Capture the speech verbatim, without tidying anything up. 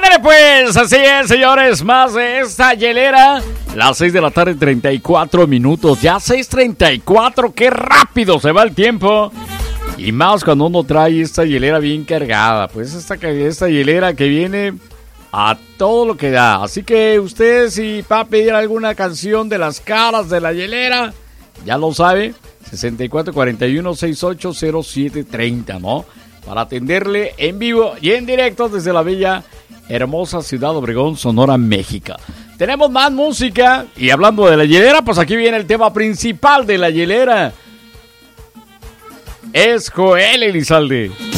Ándale pues, así es, señores, más de esta hielera. Las seis de la tarde, treinta y cuatro minutos. Ya seis treinta y cuatro, qué rápido se va el tiempo. Y más cuando uno trae esta hielera bien cargada. Pues esta, esta hielera que viene a todo lo que da. Así que usted, si va a pedir alguna canción de las caras de la hielera, ya lo sabe, sesenta y cuatro cuarenta y uno sesenta y ocho cero siete treinta, ¿no? Para atenderle en vivo y en directo desde la bella, hermosa ciudad Obregón, Sonora, México. Tenemos más música y hablando de la hielera, pues aquí viene el tema principal de la hielera. Es Joel Elizalde.